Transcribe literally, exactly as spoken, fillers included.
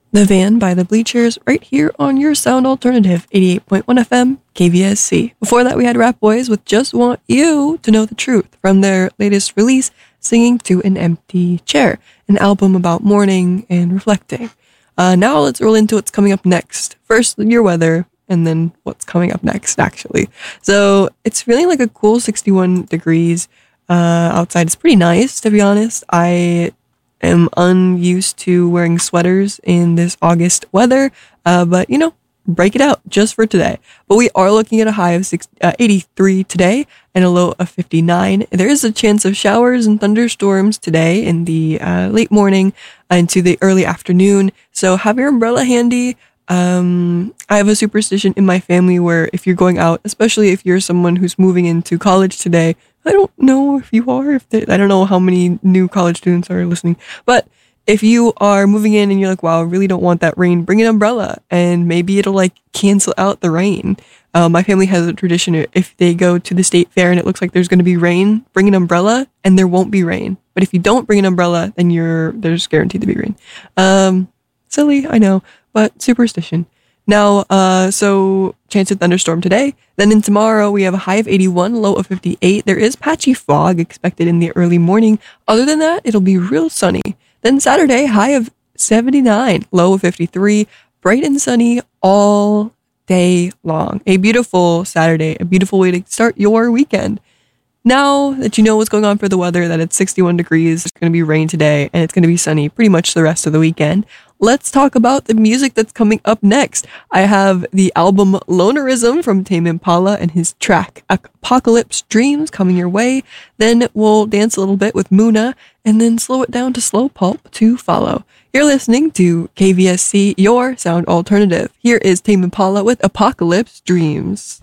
The Van by the Bleachers right here on your sound alternative, eighty-eight point one F M, K V S C. Before that, we had Rap Boys with Just Want You to Know the Truth from their latest release, Singing to an Empty Chair, an album about mourning and reflecting. Uh, now let's roll into what's coming up next. First, your weather, and then what's coming up next, actually. So it's feeling like a cool sixty-one degrees uh, outside. It's pretty nice, to be honest. I am unused to wearing sweaters in this August weather, uh, but you know, break it out just for today. But we are looking at a high of six, uh, eighty-three today and a low of fifty-nine. There is a chance of showers and thunderstorms today in the uh, late morning into the early afternoon. So have your umbrella handy. Um, I have a superstition in my family where if you're going out, especially if you're someone who's moving into college today, I don't know if you are, if they, I don't know how many new college students are listening, but if you are moving in and you're like, wow, I really don't want that rain, bring an umbrella and maybe it'll like cancel out the rain. Uh, my family has a tradition. If they go to the state fair and it looks like there's going to be rain, bring an umbrella and there won't be rain. But if you don't bring an umbrella, then you're, there's guaranteed to be rain. Um, silly, I know, but superstition. Now, uh, so chance of thunderstorm today. Then in tomorrow, we have a high of eighty-one, low of fifty-eight. There is patchy fog expected in the early morning. Other than that, it'll be real sunny. Then Saturday, high of seventy-nine, low of fifty-three. Bright and sunny all day long. A beautiful Saturday, a beautiful way to start your weekend. Now that you know what's going on for the weather, that it's sixty-one degrees, it's going to be rain today, and it's going to be sunny pretty much the rest of the weekend, let's talk about the music that's coming up next. I have the album Lonerism from Tame Impala and his track Apocalypse Dreams coming your way. Then we'll dance a little bit with Muna, and then slow it down to Slow Pulp to follow. You're listening to K V S C, your sound alternative. Here is Tame Impala with Apocalypse Dreams.